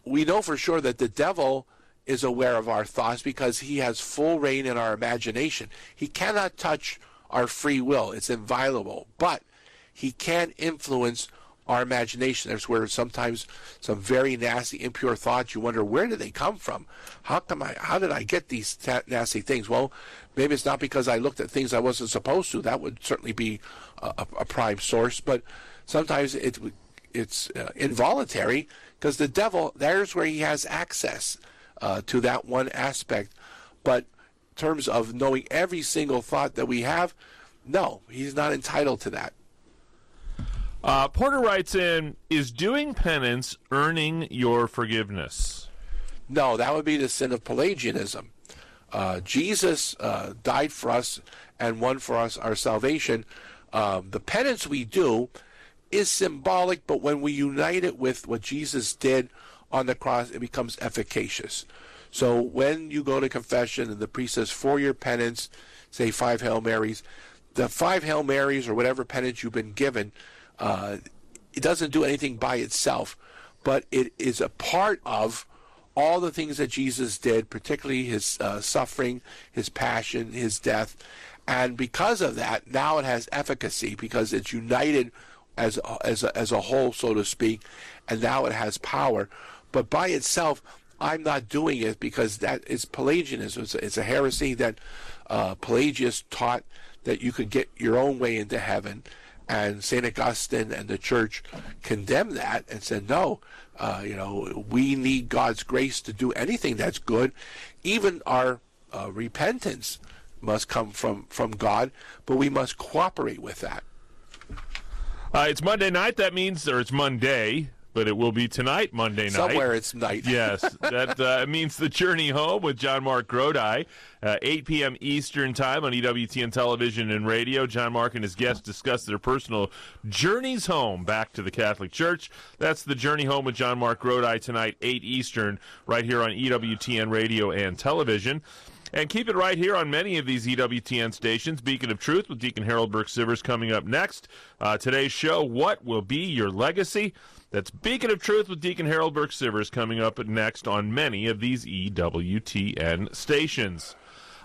we know for sure that the devil is aware of our thoughts because he has full reign in our imagination. He cannot touch our free will. It's inviolable. But he can influence our imagination. There's where sometimes some very nasty, impure thoughts, you wonder, where did they come from? How did I get these nasty things? Well, maybe it's not because I looked at things I wasn't supposed to. That would certainly be a prime source. But sometimes it's involuntary because the devil, there's where he has access to that one aspect. But in terms of knowing every single thought that we have, no, he's not entitled to that. Porter writes in, is doing penance earning your forgiveness? No, that would be the sin of Pelagianism. Jesus died for us and won for us our salvation. The penance we do is symbolic, but when we unite it with what Jesus did on the cross, it becomes efficacious. So when you go to confession and the priest says, for your penance, say 5 Hail Marys, the 5 Hail Marys or whatever penance you've been given, it doesn't do anything by itself, but it is a part of all the things that Jesus did, particularly his suffering, his passion, his death. And because of that, now it has efficacy because it's united as a whole, so to speak, and now it has power. But by itself, I'm not doing it because that is Pelagianism. It's a heresy that Pelagius taught that you could get your own way into heaven. And St. Augustine and the church condemned that and said, no, we need God's grace to do anything that's good. Even our repentance must come from God, but we must cooperate with that. It's Monday night. That means, or it's Monday, but it will be tonight, Monday night. Somewhere it's night. Yes, that means The Journey Home with John Mark Grodi, 8 p.m. Eastern Time on EWTN Television and Radio. John Mark and his guests discuss their personal journeys home back to the Catholic Church. That's The Journey Home with John Mark Grodi tonight, 8 Eastern, right here on EWTN Radio and Television. And keep it right here on many of these EWTN stations. Beacon of Truth with Deacon Harold Burke-Sivers coming up next. Today's show, What Will Be Your Legacy? That's Beacon of Truth with Deacon Harold Burke-Sivers coming up next on many of these EWTN stations.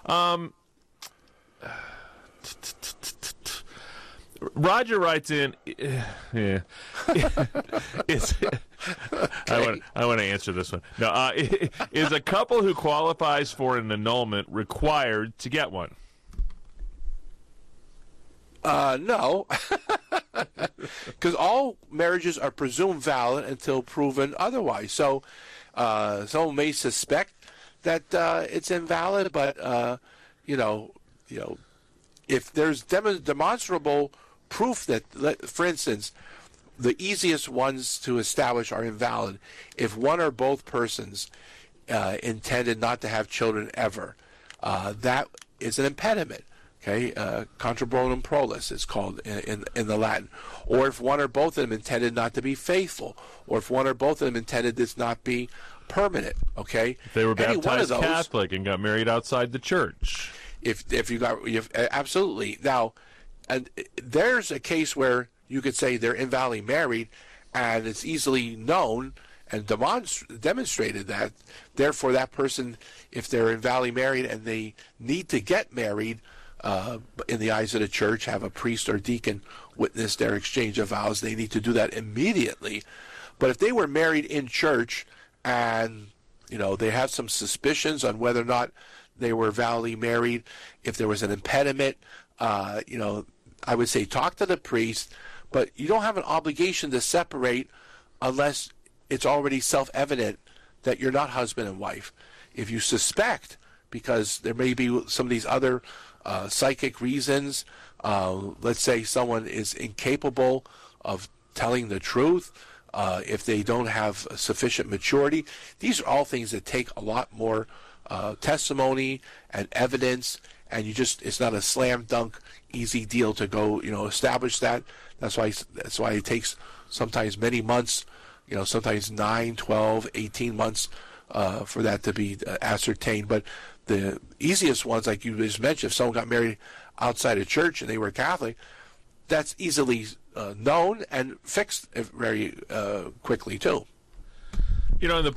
Roger writes in, I want to answer this one. No, is a couple who qualifies for an annulment required to get one? No, because all marriages are presumed valid until proven otherwise. So someone may suspect that it's invalid, but if there's demonstrable proof that, for instance, the easiest ones to establish are invalid if one or both persons intended not to have children ever. That is an impediment. Okay, contra bonum prolis it's called in the Latin. Or if one or both of them intended not to be faithful, or if one or both of them intended this not be permanent. Okay, if they were baptized Catholic and got married outside the church. If you absolutely. Now, and there's a case where you could say they're invalidly married, and it's easily known and demonstrated that. Therefore, that person, if they're invalidly married and they need to get married, in the eyes of the church, have a priest or deacon witness their exchange of vows, they need to do that immediately. But if they were married in church and they have some suspicions on whether or not they were validly married, if there was an impediment, I would say talk to the priest, but you don't have an obligation to separate unless it's already self-evident that you're not husband and wife. If you suspect, because there may be some of these other psychic reasons, let's say someone is incapable of telling the truth, if they don't have sufficient maturity, these are all things that take a lot more testimony and evidence, and it's not a slam dunk easy deal to go establish that. That's why it takes sometimes many months, sometimes 9, 12, 18 months for that to be ascertained. But the easiest ones, like you just mentioned, if someone got married outside of church and they were Catholic, that's easily known and fixed very quickly too. In the